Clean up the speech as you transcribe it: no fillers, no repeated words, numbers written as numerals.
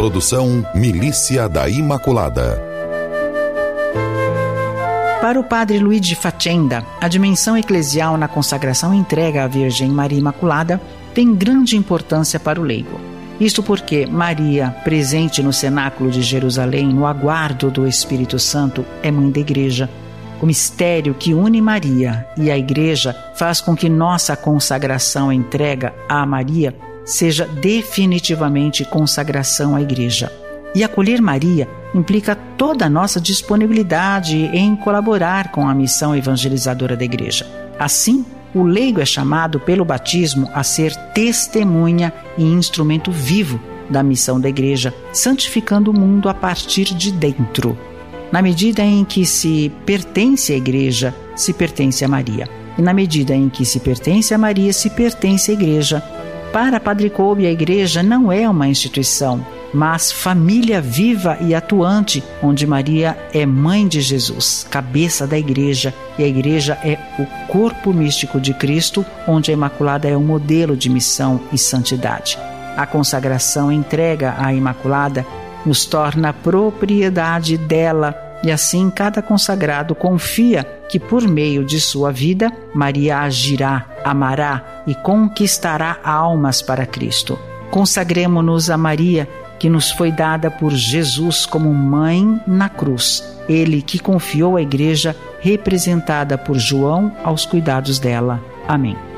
Produção Milícia da Imaculada. Para o padre Luigi Facenda, a dimensão eclesial na consagração e entrega à Virgem Maria Imaculada tem grande importância para o leigo. Isto porque Maria, presente no cenáculo de Jerusalém, no aguardo do Espírito Santo, é mãe da Igreja. O mistério que une Maria e a Igreja faz com que nossa consagração e entrega a Maria seja definitivamente consagração à Igreja. E acolher Maria implica toda a nossa disponibilidade em colaborar com a missão evangelizadora da Igreja. Assim, o leigo é chamado pelo batismo a ser testemunha e instrumento vivo da missão da Igreja, santificando o mundo a partir de dentro. Na medida em que se pertence à Igreja, se pertence a Maria. E na medida em que se pertence a Maria, se pertence à Igreja. Para Padre Kolbe, a Igreja não é uma instituição, mas família viva e atuante, onde Maria é mãe de Jesus, cabeça da Igreja, e a Igreja é o corpo místico de Cristo, onde a Imaculada é o modelo de missão e santidade. A consagração e entrega à Imaculada nos torna propriedade dela, e assim cada consagrado confia que por meio de sua vida, Maria agirá, amará e conquistará almas para Cristo. Consagremo-nos a Maria, que nos foi dada por Jesus como mãe na cruz. Ele que confiou a Igreja, representada por João, aos cuidados dela. Amém.